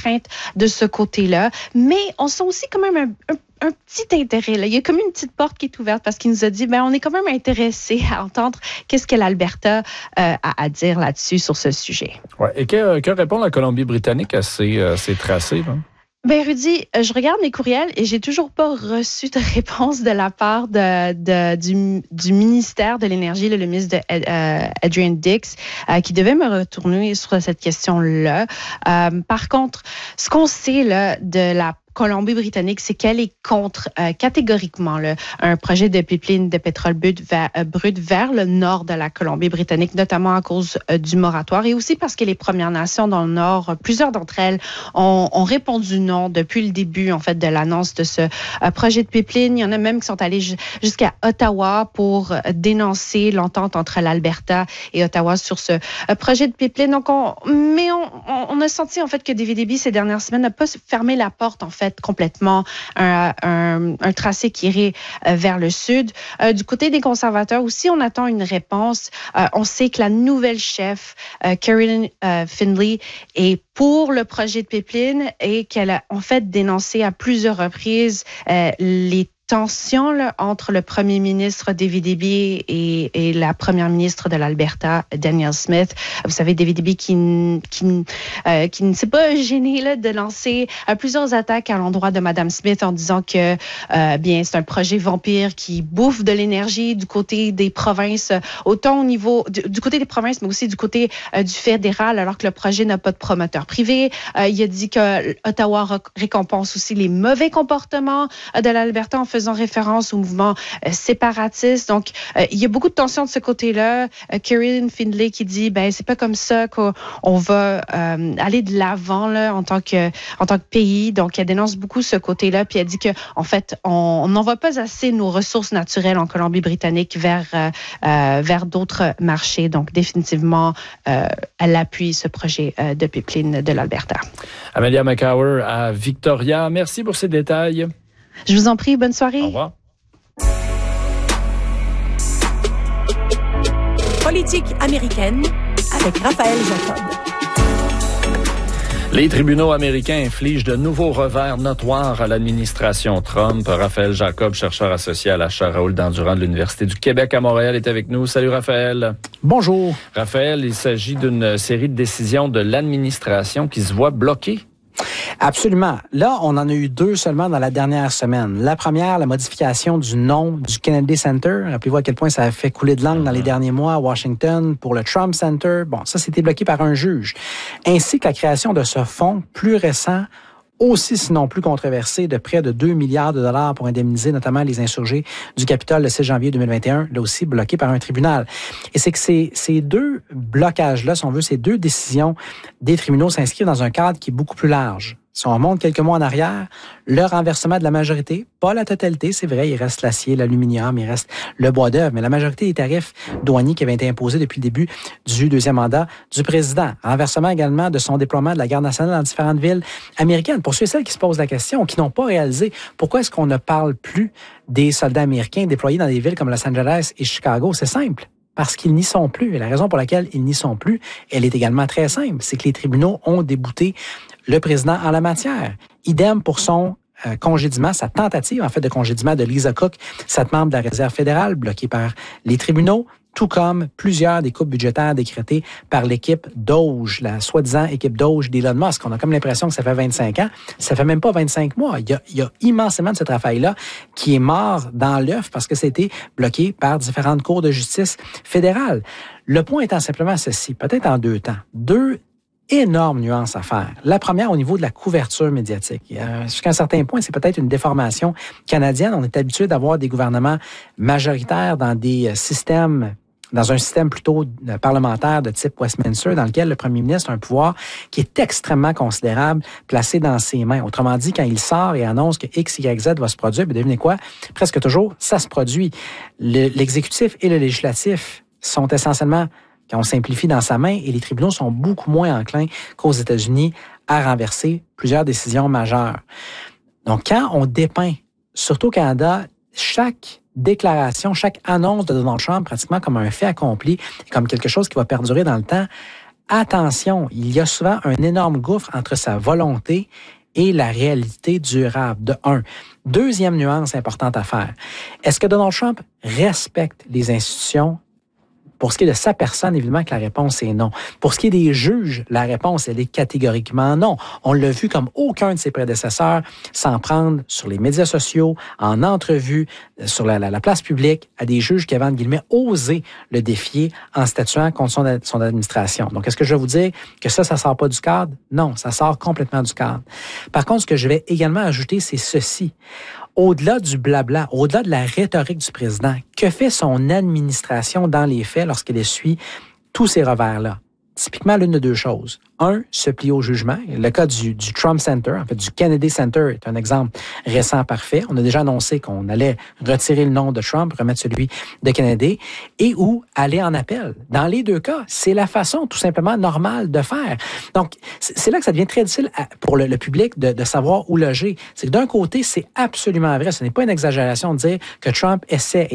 crainte de ce côté-là. Mais on sent aussi quand même un petit intérêt. Là. Il y a comme une petite porte qui est ouverte parce qu'il nous a dit, on est quand même intéressé à entendre qu'est-ce que l'Alberta a à dire là-dessus, sur ce sujet. Ouais. Et que répond la Colombie-Britannique à ces tracés, là? Rudy, je regarde mes courriels et j'ai toujours pas reçu de réponse de la part du ministère de l'Énergie, le ministre Adrian Dix, qui devait me retourner sur cette question-là. Par contre, ce qu'on sait là, de la Colombie-Britannique, c'est qu'elle est contre catégoriquement un projet de pipeline de pétrole brut vers le nord de la Colombie-Britannique, notamment à cause du moratoire et aussi parce que les Premières Nations dans le nord, plusieurs d'entre elles ont répondu non depuis le début en fait de l'annonce de ce projet de pipeline. Il y en a même qui sont allés jusqu'à Ottawa pour dénoncer l'entente entre l'Alberta et Ottawa sur ce projet de pipeline. Donc, on a senti en fait que David ces dernières semaines n'a pas fermé la porte en fait complètement un tracé qui irait vers le sud. Du côté des conservateurs aussi, on attend une réponse. On sait que la nouvelle chef, Caroline Findlay, est pour le projet de pipeline et qu'elle a en fait dénoncé à plusieurs reprises les tension là, entre le premier ministre David Eby et la première ministre de l'Alberta, Danielle Smith. Vous savez, David Eby qui ne s'est pas gêné là, de lancer plusieurs attaques à l'endroit de Madame Smith en disant que c'est un projet vampire qui bouffe de l'énergie du côté des provinces, autant au niveau du côté des provinces, mais aussi du côté du fédéral, alors que le projet n'a pas de promoteur privé. Il a dit que Ottawa récompense aussi les mauvais comportements de l'Alberta en faisant référence au mouvement séparatiste. Donc, il y a beaucoup de tensions de ce côté-là. Caroline Findlay qui dit, c'est pas comme ça qu'on va aller de l'avant là, en tant que pays. Donc, elle dénonce beaucoup ce côté-là. Puis elle dit que, en fait, on n'envoie pas assez nos ressources naturelles en Colombie-Britannique vers d'autres marchés. Donc, définitivement, elle appuie ce projet de pipeline de l'Alberta. Amelia McCower à Victoria. Merci pour ces détails. Je vous en prie, bonne soirée. Au revoir. Politique américaine avec Raphaël Jacob. Les tribunaux américains infligent de nouveaux revers notoires à l'administration Trump. Raphaël Jacob, chercheur associé à la chaire Raoul-Dandurand de l'Université du Québec à Montréal, est avec nous. Salut Raphaël. Bonjour. Raphaël, il s'agit d'une série de décisions de l'administration qui se voit bloquée. Absolument. Là, on en a eu deux seulement dans la dernière semaine. La première, la modification du nom du Kennedy Center. Rappelez-vous à quel point ça a fait couler de langue dans les derniers mois à Washington pour le Trump Center. Bon, ça, c'était bloqué par un juge. Ainsi que la création de ce fonds plus récent, aussi sinon plus controversé, de près de 2 milliards de dollars pour indemniser notamment les insurgés du Capitole le 6 janvier 2021, là aussi bloqué par un tribunal. Et c'est que ces deux blocages-là, si on veut, ces deux décisions des tribunaux s'inscrivent dans un cadre qui est beaucoup plus large. Si on remonte quelques mois en arrière, le renversement de la majorité, pas la totalité, c'est vrai, il reste l'acier, l'aluminium, il reste le bois d'œuvre, mais la majorité des tarifs douaniers qui avaient été imposés depuis le début du deuxième mandat du président. Renversement également de son déploiement de la Garde nationale dans différentes villes américaines. Pour ceux et celles qui se posent la question, qui n'ont pas réalisé pourquoi est-ce qu'on ne parle plus des soldats américains déployés dans des villes comme Los Angeles et Chicago, c'est simple. Parce qu'ils n'y sont plus. Et la raison pour laquelle ils n'y sont plus, elle est également très simple. C'est que les tribunaux ont débouté le président en la matière. Idem pour son congédiement, sa tentative en fait de congédiement de Lisa Cook, cette membre de la Réserve fédérale, bloquée par les tribunaux, tout comme plusieurs des coupes budgétaires décrétées par l'équipe Doge, la soi-disant équipe Doge d'Elon Musk. On a comme l'impression que ça fait 25 ans. Ça fait même pas 25 mois. Il y a immensément de ce travail-là qui est mort dans l'œuf parce que c'était bloqué par différentes cours de justice fédérales. Le point étant simplement ceci, peut-être en deux temps. Deux énormes nuances à faire. La première, au niveau de la couverture médiatique. Jusqu'à un certain point, c'est peut-être une déformation canadienne. On est habitué d'avoir des gouvernements majoritaires dans des systèmes, dans un système plutôt parlementaire de type Westminster, dans lequel le premier ministre a un pouvoir qui est extrêmement considérable placé dans ses mains. Autrement dit, quand il sort et annonce que X, Y, Z va se produire, bien, devinez quoi? Presque toujours, ça se produit. L'exécutif et le législatif sont essentiellement, quand on simplifie, dans sa main, et les tribunaux sont beaucoup moins enclins qu'aux États-Unis à renverser plusieurs décisions majeures. Donc, quand on dépeint, surtout au Canada, chaque déclaration, chaque annonce de Donald Trump pratiquement comme un fait accompli, comme quelque chose qui va perdurer dans le temps, attention, il y a souvent un énorme gouffre entre sa volonté et la réalité durable, de un. Deuxième nuance importante à faire. Est-ce que Donald Trump respecte les institutions? Pour ce qui est de sa personne, évidemment que la réponse est non. Pour ce qui est des juges, la réponse, elle est catégoriquement non. On l'a vu comme aucun de ses prédécesseurs s'en prendre sur les médias sociaux, en entrevue, sur la place publique, à des juges qui avaient, entre guillemets, osé le défier en statuant contre son administration. Donc, est-ce que je vais vous dire que ça sort pas du cadre? Non, ça sort complètement du cadre. Par contre, ce que je vais également ajouter, c'est ceci. Au-delà du blabla, au-delà de la rhétorique du président, que fait son administration dans les faits lorsqu'elle essuie tous ces revers-là? Typiquement, l'une de deux choses. Un, se plier au jugement. Le cas du Trump Center, en fait, du Kennedy Center est un exemple récent parfait. On a déjà annoncé qu'on allait retirer le nom de Trump, remettre celui de Kennedy, et ou aller en appel. Dans les deux cas, c'est la façon tout simplement normale de faire. Donc, c'est là que ça devient très difficile pour le public de savoir où loger. C'est que d'un côté, c'est absolument vrai. Ce n'est pas une exagération de dire que Trump essaie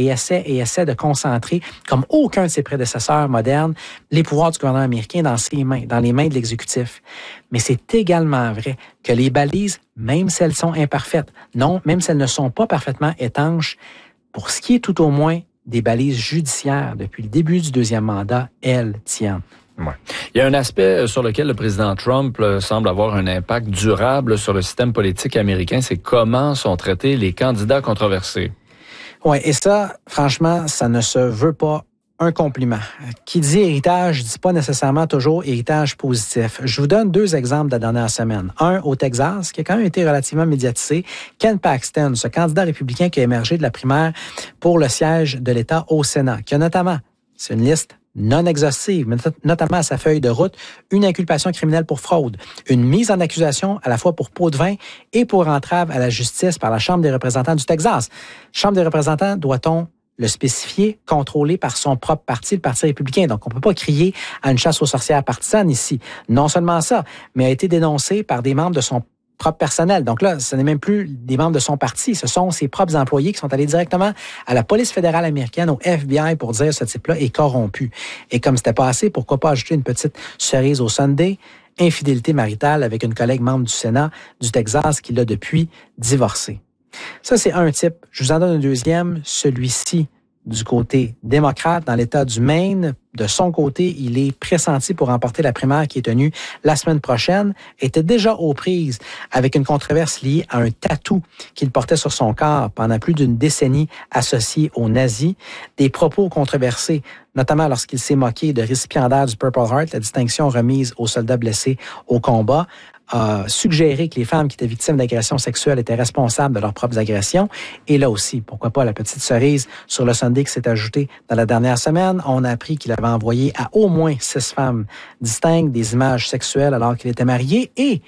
de concentrer, comme aucun de ses prédécesseurs modernes, les pouvoirs du gouvernement américain dans ses mains, dans les mains de l'exécutif. Mais c'est également vrai que les balises, même si elles sont imparfaites, non, même si elles ne sont pas parfaitement étanches, pour ce qui est tout au moins des balises judiciaires depuis le début du deuxième mandat, elles tiennent. Ouais. Il y a un aspect sur lequel le président Trump semble avoir un impact durable sur le système politique américain, c'est comment sont traités les candidats controversés. Oui, et ça, franchement, ça ne se veut pas un compliment. Qui dit héritage, dit pas nécessairement toujours héritage positif. Je vous donne deux exemples de la dernière semaine. Un au Texas, qui a quand même été relativement médiatisé. Ken Paxton, ce candidat républicain qui a émergé de la primaire pour le siège de l'État au Sénat, qui a notamment, c'est une liste non exhaustive, mais notamment à sa feuille de route, une inculpation criminelle pour fraude, une mise en accusation à la fois pour pot de vin et pour entrave à la justice par la Chambre des représentants du Texas. Chambre des représentants, doit-on le spécifier, contrôlé par son propre parti, le Parti républicain. Donc, on ne peut pas crier à une chasse aux sorcières partisanes ici. Non seulement ça, mais a été dénoncé par des membres de son propre personnel. Donc là, ce n'est même plus des membres de son parti, ce sont ses propres employés qui sont allés directement à la police fédérale américaine, au FBI, pour dire ce type-là est corrompu. Et comme c'était pas assez, pourquoi pas ajouter une petite cerise au sundae? Infidélité maritale avec une collègue membre du Sénat du Texas qui l'a depuis divorcé. Ça, c'est un type. Je vous en donne un deuxième, celui-ci du côté démocrate dans l'État du Maine. De son côté, il est pressenti pour remporter la primaire qui est tenue la semaine prochaine. Était déjà aux prises avec une controverse liée à un tatou qu'il portait sur son corps pendant plus d'une décennie associé aux nazis. Des propos controversés, notamment lorsqu'il s'est moqué de récipiendaire du Purple Heart, la distinction remise aux soldats blessés au combat, a suggéré que les femmes qui étaient victimes d'agressions sexuelles étaient responsables de leurs propres agressions. Et là aussi, pourquoi pas la petite cerise sur le sundae qui s'est ajoutée dans la dernière semaine. On a appris qu'il avait envoyé à au moins 6 femmes distinctes des images sexuelles alors qu'il était marié et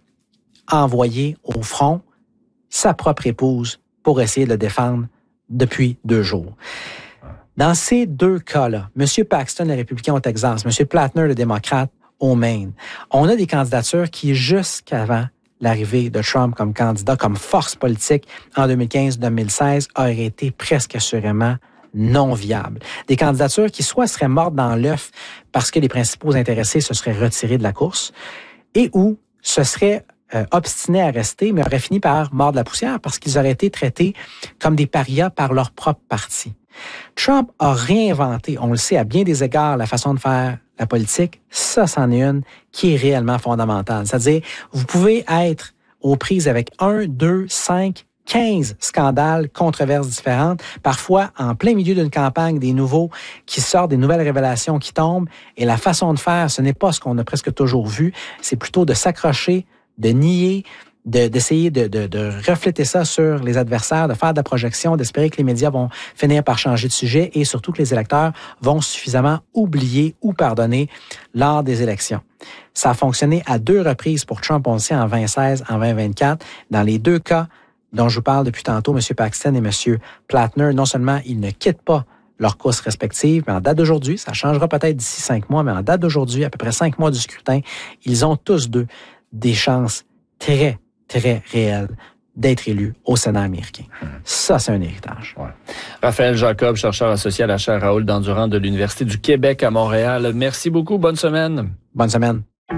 envoyé au front sa propre épouse pour essayer de le défendre depuis 2 jours. Dans ces deux cas-là, M. Paxton, le républicain au Texas, M. Plattner, le démocrate, au Maine. On a des candidatures qui, jusqu'avant l'arrivée de Trump comme candidat, comme force politique en 2015-2016, auraient été presque assurément non viables. Des candidatures qui soit seraient mortes dans l'œuf parce que les principaux intéressés se seraient retirés de la course et ou se seraient obstinés à rester, mais auraient fini par mordre la poussière parce qu'ils auraient été traités comme des parias par leur propre parti. Trump a réinventé, on le sait à bien des égards, la façon de faire la politique. Ça, c'en est une qui est réellement fondamentale. C'est-à-dire, vous pouvez être aux prises avec 1, 2, 5, 15 scandales, controverses différentes, parfois en plein milieu d'une campagne, des nouveaux qui sortent, des nouvelles révélations qui tombent. Et la façon de faire, ce n'est pas ce qu'on a presque toujours vu, c'est plutôt de s'accrocher, de nier, d'essayer de refléter ça sur les adversaires, de faire de la projection, d'espérer que les médias vont finir par changer de sujet et surtout que les électeurs vont suffisamment oublier ou pardonner lors des élections. Ça a fonctionné à 2 reprises pour Trump, on le sait, en 2016, en 2024. Dans les 2 cas dont je vous parle depuis tantôt, M. Paxton et M. Plattner, non seulement ils ne quittent pas leurs courses respectives, mais en date d'aujourd'hui, ça changera peut-être d'ici 5 mois, mais en date d'aujourd'hui, à peu près 5 mois du scrutin, ils ont tous deux des chances très réelle d'être élu au Sénat américain. Ça, c'est un héritage. Ouais. Raphaël Jacob, chercheur associé à la chaire Raoul Dandurand de l'Université du Québec à Montréal. Merci beaucoup. Bonne semaine. Bonne semaine.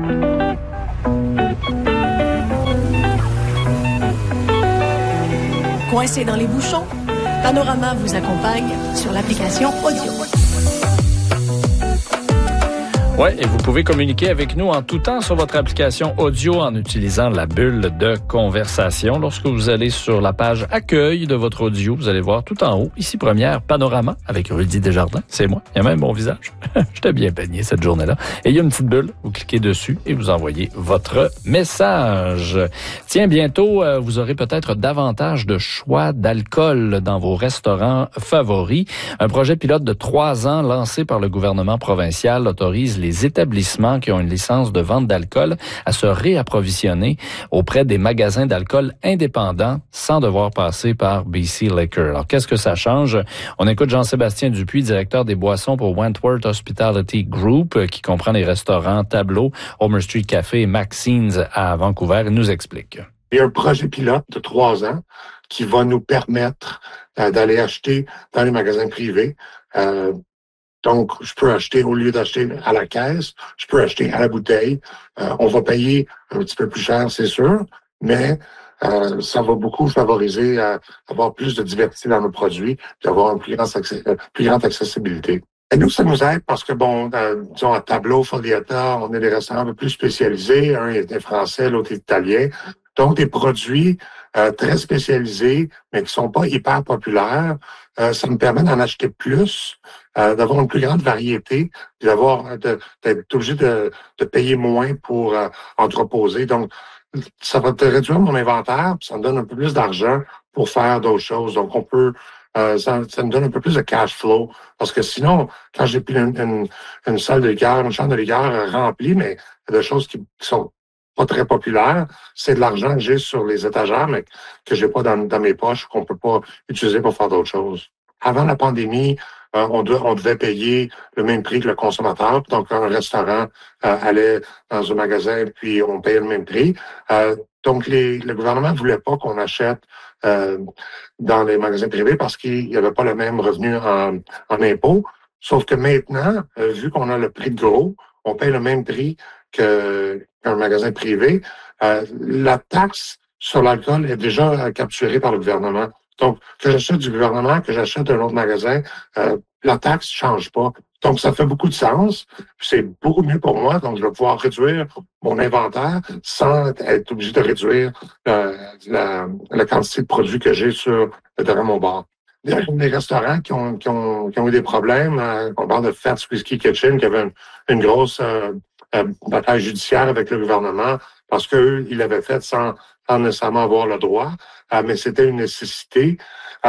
Coincé dans les bouchons, Panorama vous accompagne sur l'application Audio. Oui, et vous pouvez communiquer avec nous en tout temps sur votre application audio en utilisant la bulle de conversation. Lorsque vous allez sur la page accueil de votre audio, vous allez voir tout en haut, ici première, Panorama avec Rudy Desjardins. C'est moi. Il y a même mon visage. J'étais bien peigné cette journée-là. Et il y a une petite bulle. Vous cliquez dessus et vous envoyez votre message. Tiens, bientôt, vous aurez peut-être davantage de choix d'alcool dans vos restaurants favoris. Un projet pilote de 3 ans lancé par le gouvernement provincial autorise les établissements qui ont une licence de vente d'alcool à se réapprovisionner auprès des magasins d'alcool indépendants sans devoir passer par BC Liquor. Alors, qu'est-ce que ça change? On écoute Jean-Sébastien Dupuis, directeur des boissons pour Wentworth Hospitality Group, qui comprend les restaurants Tableau, Homer Street Café et Maxine's à Vancouver. Il nous explique. Il y a un projet pilote de 3 ans qui va nous permettre d'aller acheter dans les magasins privés. Donc, je peux acheter, au lieu d'acheter à la caisse, je peux acheter à la bouteille. On va payer un petit peu plus cher, c'est sûr, mais ça va beaucoup favoriser avoir plus de diversité dans nos produits, d'avoir une plus grande accessibilité. Et nous, ça nous aide parce que, disons, à Tableau, Follietta, on est des restaurants un peu plus spécialisés. Un est français, l'autre est italien. Donc, des produits très spécialisés, mais qui sont pas hyper populaires. Ça me permet d'en acheter plus, d'avoir une plus grande variété, puis d'être obligé de payer moins pour entreposer. Donc, ça va réduire mon inventaire, puis ça me donne un peu plus d'argent pour faire d'autres choses. Donc, on peut ça me donne un peu plus de cash flow. Parce que sinon, quand j'ai pris une salle de liqueur, une chambre de liqueur remplie, mais de choses qui sont pas très populaires, c'est de l'argent que j'ai sur les étagères, mais que j'ai pas dans mes poches, qu'on peut pas utiliser pour faire d'autres choses. Avant la pandémie, on devait payer le même prix que le consommateur. Donc, un restaurant allait dans un magasin, puis on payait le même prix. Donc, le gouvernement voulait pas qu'on achète dans les magasins privés parce qu'il n'y avait pas le même revenu en impôts. Sauf que maintenant, vu qu'on a le prix de gros, on paye le même prix qu'un magasin privé. La taxe sur l'alcool est déjà capturée par le gouvernement. Donc, que j'achète du gouvernement, que j'achète d'un autre magasin, la taxe change pas. Donc, ça fait beaucoup de sens. C'est beaucoup mieux pour moi. Donc, je vais pouvoir réduire mon inventaire sans être obligé de réduire la quantité de produits que j'ai derrière mon bar. Il y a des restaurants qui ont eu des problèmes. On parle de Fats Whiskey Kitchen, qui avait une grosse bataille judiciaire avec le gouvernement parce qu'eux, ils l'avaient fait sans nécessairement avoir le droit, mais c'était une nécessité.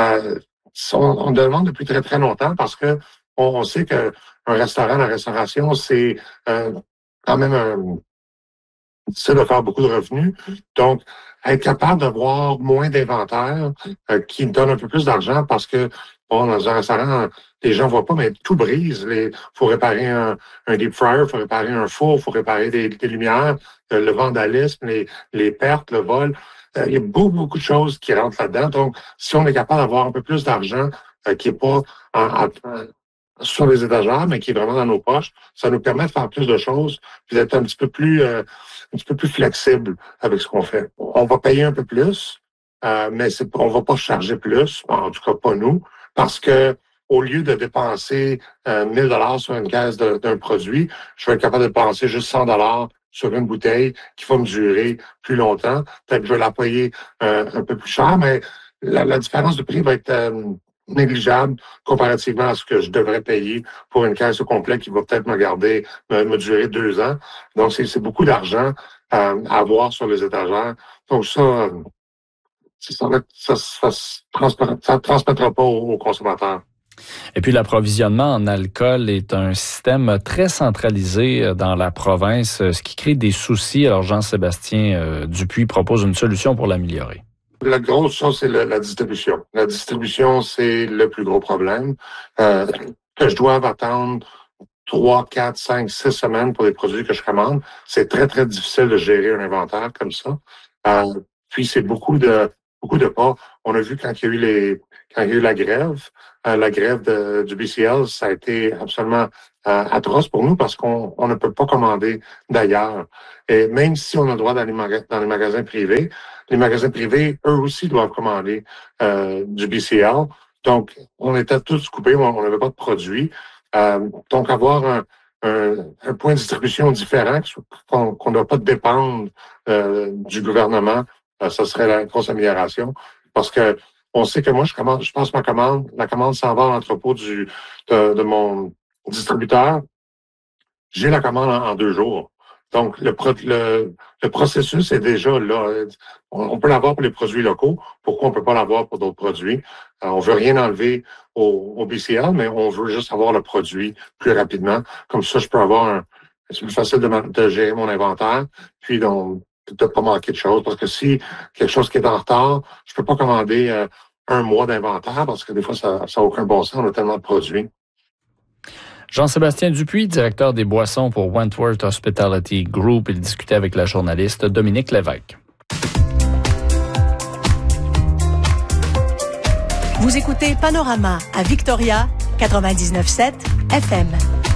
On demande depuis très, très longtemps parce que on sait qu'un restaurant, la restauration, c'est quand même c'est de faire beaucoup de revenus. Donc, être capable d'avoir moins d'inventaire qui donne un peu plus d'argent parce que, dans un restaurant, les gens voient pas, mais tout brise. Faut réparer un deep fryer, faut réparer un four, faut réparer des lumières, le vandalisme, les pertes, le vol. Il y a beaucoup de choses qui rentrent là-dedans. Donc, si on est capable d'avoir un peu plus d'argent qui est pas sur les étagères, mais qui est vraiment dans nos poches, ça nous permet de faire plus de choses, puis d'être un petit peu plus flexible avec ce qu'on fait. On va payer un peu plus, mais on va pas charger plus, en tout cas pas nous, parce que au lieu de dépenser 1000 $ sur une caisse d'un produit, je vais être capable de dépenser juste 100 $ sur une bouteille qui va me durer plus longtemps. Peut-être que je vais la payer un peu plus cher, mais la différence de prix va être négligeable comparativement à ce que je devrais payer pour une caisse au complet qui va peut-être me durer 2 ans. Donc, c'est beaucoup d'argent à avoir sur les étagères. Donc, ça transmettra pas aux consommateurs. Et puis l'approvisionnement en alcool est un système très centralisé dans la province, ce qui crée des soucis. Alors Jean-Sébastien Dupuis propose une solution pour l'améliorer. La grosse chose, c'est la distribution. La distribution, c'est le plus gros problème. Que je dois attendre 3, 4, 5, 6 semaines pour les produits que je commande, c'est très, très difficile de gérer un inventaire comme ça. Puis c'est beaucoup de beaucoup de pas. On a vu quand il y a eu la grève du BCL, ça a été absolument atroce pour nous parce qu'on ne peut pas commander d'ailleurs. Et même si on a le droit d'aller dans les magasins privés, les magasins privés, eux aussi, doivent commander du BCL. Donc, on était tous coupés, on n'avait pas de produits. Donc, avoir un point de distribution différent, qu'on ne doit pas dépendre du gouvernement, ça serait la grosse amélioration. Parce que on sait que moi, je passe la commande s'en va à l'entrepôt de mon distributeur. J'ai la commande en 2 jours. Donc, le processus est déjà là. On peut l'avoir pour les produits locaux. Pourquoi on peut pas l'avoir pour d'autres produits? On veut rien enlever au BCL, mais on veut juste avoir le produit plus rapidement. Comme ça, je peux c'est plus facile de gérer mon inventaire, puis donc, de pas manquer de choses. Parce que si quelque chose qui est en retard, je peux pas commander 1 mois d'inventaire parce que des fois, ça n'a aucun bon sens. On a tellement de produits. Jean-Sébastien Dupuis, directeur des boissons pour Wentworth Hospitality Group. Il discutait avec la journaliste Dominique Lévesque. Vous écoutez Panorama à Victoria, 99.7 FM.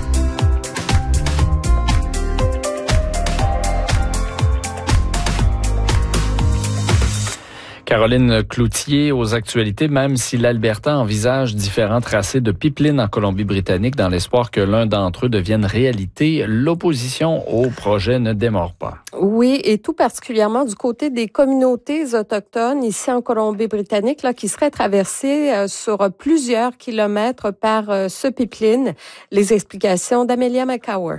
Caroline Cloutier aux actualités, même si l'Alberta envisage différents tracés de pipeline en Colombie-Britannique dans l'espoir que l'un d'entre eux devienne réalité, l'opposition au projet ne démord pas. Oui, et tout particulièrement du côté des communautés autochtones ici en Colombie-Britannique, là, qui seraient traversées sur plusieurs kilomètres par ce pipeline. Les explications d'Amelia McCower.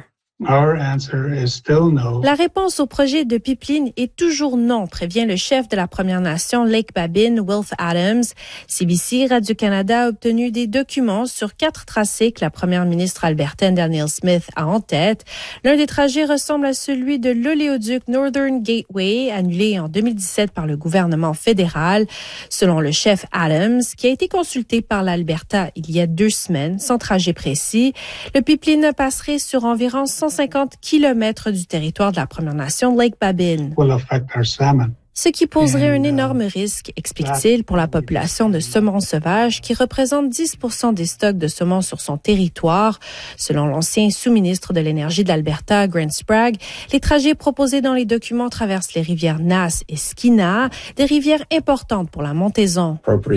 La réponse au projet de pipeline est toujours non, prévient le chef de la Première Nation Lake Babine, Wilf Adams. CBC Radio-Canada a obtenu des documents sur 4 tracés que la première ministre albertaine Danielle Smith a en tête. L'un des trajets ressemble à celui de l'oléoduc Northern Gateway, annulé en 2017 par le gouvernement fédéral. Selon le chef Adams, qui a été consulté par l'Alberta il y a 2 semaines, sans trajet précis, le pipeline passerait sur environ 150 kilomètres du territoire de la Première Nation Lake Babine. Ce qui poserait un énorme risque, explique-t-il, pour la population de saumon sauvage qui représente 10% des stocks de saumon sur son territoire. Selon l'ancien sous-ministre de l'Énergie de l'Alberta, Grant Sprague, les trajets proposés dans les documents traversent les rivières Nass et Skeena, des rivières importantes pour la montaison.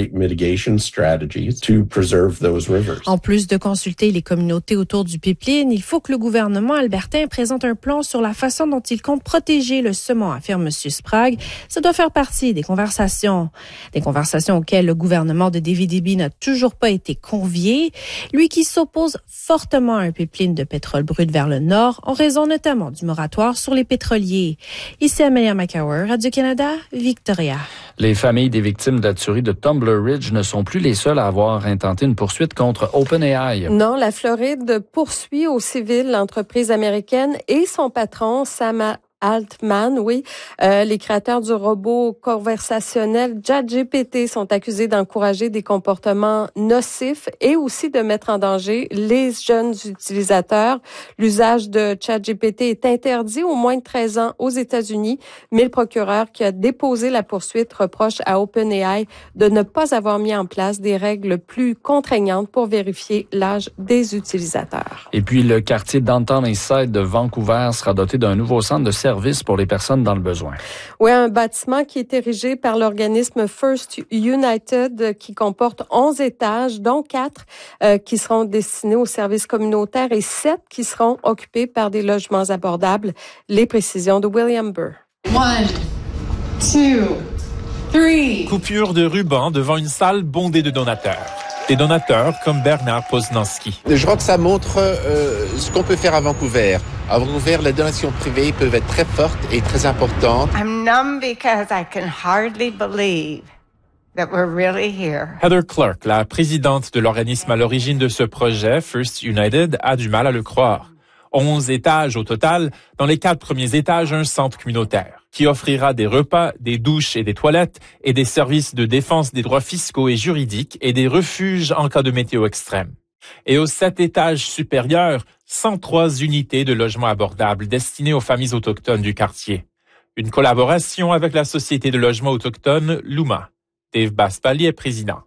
En plus de consulter les communautés autour du pipeline, il faut que le gouvernement albertain présente un plan sur la façon dont il compte protéger le saumon, affirme M. Sprague. Ça doit faire partie des conversations auxquelles le gouvernement de David Eby n'a toujours pas été convié, lui qui s'oppose fortement à un pipeline de pétrole brut vers le nord, en raison notamment du moratoire sur les pétroliers. Ici Amelia McCower, Radio-Canada, Victoria. Les familles des victimes de la tuerie de Tumbler Ridge ne sont plus les seules à avoir intenté une poursuite contre OpenAI. Non, la Floride poursuit au civil l'entreprise américaine et son patron, Sam Altman, les créateurs du robot conversationnel ChatGPT sont accusés d'encourager des comportements nocifs et aussi de mettre en danger les jeunes utilisateurs. L'usage de ChatGPT est interdit aux moins de 13 ans aux États-Unis, mais le procureur qui a déposé la poursuite reproche à OpenAI de ne pas avoir mis en place des règles plus contraignantes pour vérifier l'âge des utilisateurs. Et puis, le quartier Downtown Eastside de Vancouver sera doté d'un nouveau centre de service pour les personnes dans le besoin. Oui, un bâtiment qui est érigé par l'organisme First United qui comporte 11 étages, dont 4 qui seront destinés aux services communautaires et 7 qui seront occupés par des logements abordables. Les précisions de William Burr. 1, 2, 3. Coupure de ruban devant une salle bondée de donateurs. Des donateurs comme Bernard Poznanski. Je crois que ça montre ce qu'on peut faire à Vancouver. À Vancouver, les donations privées peuvent être très fortes et très importantes. I'm numb because I can hardly believe that we're really here. Heather Clark, la présidente de l'organisme à l'origine de ce projet, First United, a du mal à le croire. 11 étages au total, dans les 4 premiers étages, un centre communautaire qui offrira des repas, des douches et des toilettes et des services de défense des droits fiscaux et juridiques et des refuges en cas de météo extrême. Et aux 7 étages supérieurs, 103 unités de logements abordables destinées aux familles autochtones du quartier. Une collaboration avec la Société de logement autochtone, Luma. Dave Baspali est président.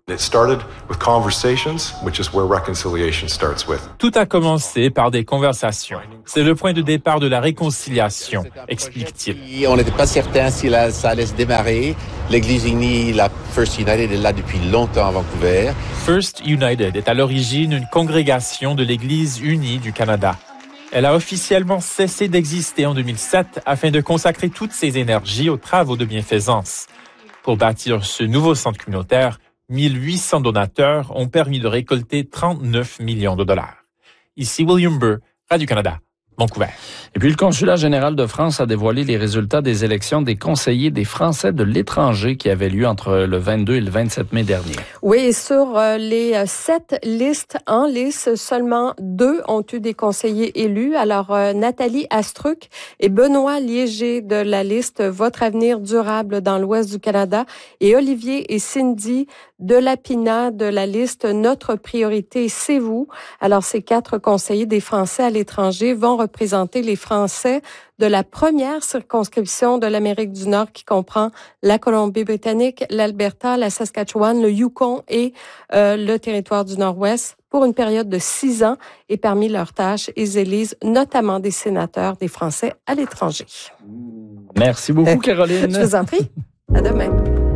Tout a commencé par des conversations. C'est le point de départ de la réconciliation, explique-t-il. On n'était pas certain si ça allait se démarrer. L'Église unie, la First United, est là depuis longtemps à Vancouver. First United est à l'origine une congrégation de l'Église unie du Canada. Elle a officiellement cessé d'exister en 2007 afin de consacrer toutes ses énergies aux travaux de bienfaisance. Pour bâtir ce nouveau centre communautaire, 1800 donateurs ont permis de récolter 39 millions de dollars. Ici William Burr, Radio-Canada, Vancouver. Et puis, le Consulat général de France a dévoilé les résultats des élections des conseillers des Français de l'étranger qui avaient lieu entre le 22 et le 27 mai dernier. Oui, et sur les 7 listes en lice, seulement 2 ont eu des conseillers élus. Alors, Nathalie Astruc et Benoît Liéger de la liste Votre avenir durable dans l'Ouest du Canada et Olivier et Cindy Delapina de la liste Notre priorité, c'est vous. Alors, ces 4 conseillers des Français à l'étranger vont représenter les Français de la première circonscription de l'Amérique du Nord qui comprend la Colombie-Britannique, l'Alberta, la Saskatchewan, le Yukon et le territoire du Nord-Ouest pour une période de 6 ans. Et parmi leurs tâches, ils élisent notamment des sénateurs des Français à l'étranger. Merci beaucoup, Caroline. Je vous en prie. À demain.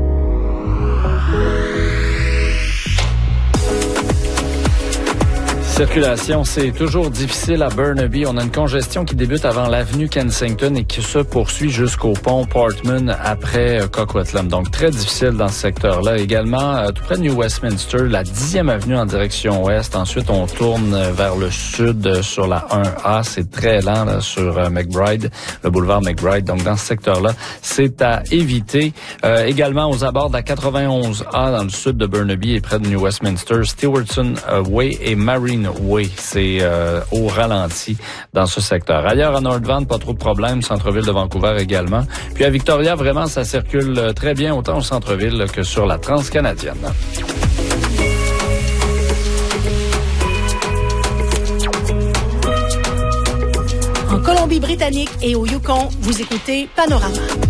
Circulation, c'est toujours difficile à Burnaby. On a une congestion qui débute avant l'avenue Kensington et qui se poursuit jusqu'au pont Portman après Coquitlam. Donc, très difficile dans ce secteur-là. Également, tout près de New Westminster, la 10e avenue en direction ouest. Ensuite, on tourne vers le sud sur la 1A. C'est très lent là, sur McBride, le boulevard McBride. Donc, dans ce secteur-là, c'est à éviter. Également, aux abords de la 91A dans le sud de Burnaby et près de New Westminster, Stewartson Way et Marine Way, c'est au ralenti dans ce secteur. Ailleurs, à Northvan, pas trop de problèmes. Centre-ville de Vancouver également. Puis à Victoria, vraiment, ça circule très bien, autant au centre-ville que sur la Transcanadienne. En Colombie-Britannique et au Yukon, vous écoutez Panorama.